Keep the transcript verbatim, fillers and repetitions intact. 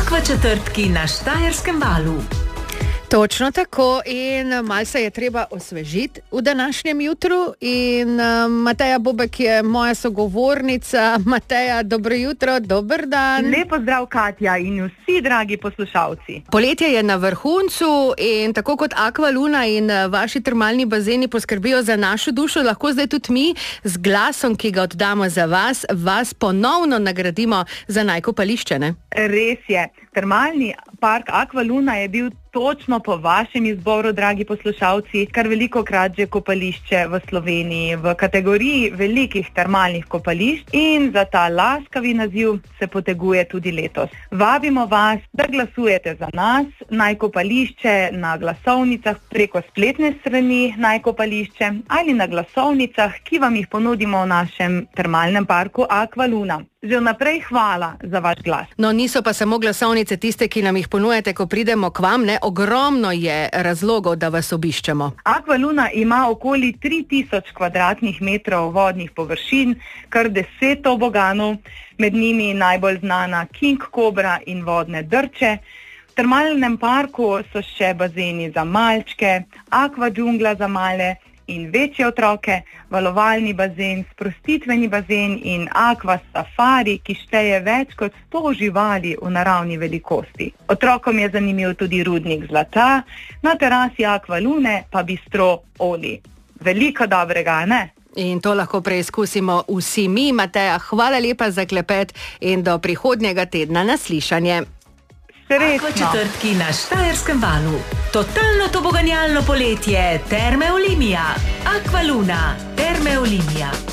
Akva četrtki na Štajerskem valu. Točno tako, in malo se je treba osvežiti v današnjem jutru. In uh, Mateja Bobek je moja sogovornica. Mateja, dobro jutro, dober dan. Lepo zdrav, Katja, in vsi dragi poslušalci. Poletje je na vrhuncu in tako kot Aqua Luna in uh, vaši termalni bazeni poskrbijo za našo dušo, lahko zdaj tudi mi z glasom, ki ga oddamo za vas, vas ponovno nagradimo za najkopališče, ne? Res je. Termalni park Aqua Luna je bil točno po vašem izboru, dragi poslušalci, kar veliko krat že kopališče v Sloveniji v kategoriji velikih termalnih kopališč, in za ta laskavi naziv se poteguje tudi letos. Vabimo vas, da glasujete za nas, najkopališče na glasovnicah preko spletne strani najkopališče ali na glasovnicah, ki vam jih ponudimo v našem termalnem parku Aqua Luna. Že vnaprej hvala za vaš glas. No, niso pa samo glasovnice tiste, ki nam jih ponujete, ko pridemo k vam, ne? Ogromno je razlogov, da vas obiščemo. Aqua Luna ima okoli tri tisoč kvadratnih metrov vodnih površin, kar deset toboganov, med njimi najbolj znana King Cobra in vodne drče. V termalnem parku so še bazeni za malčke, Aqua džungla za male in večje otroke, valovalni bazen, sprostitveni bazen in Aqua safari, ki šteje več kot sto živali v naravni velikosti. Otrokom je zanimiv tudi rudnik zlata, na terasi Aqua Lune pa bistro Oli. Veliko dobrega, ne? In to lahko preizkusimo vsi mi. Mateja, hvala lepa za klepet in do prihodnjega tedna naslišanje. Akva četrtki na Štajerskem valu. Totalno toboganjalno poletje, Terme Olimia. Aqua Luna, Terme Olimia.